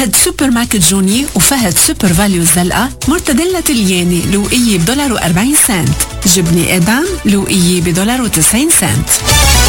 فهد سوبر ماركت جوني وفهد سوبر فاليو الزلقة مرتدلة الياني لوقية $1.40. جبنة إدام لوقية $1.90.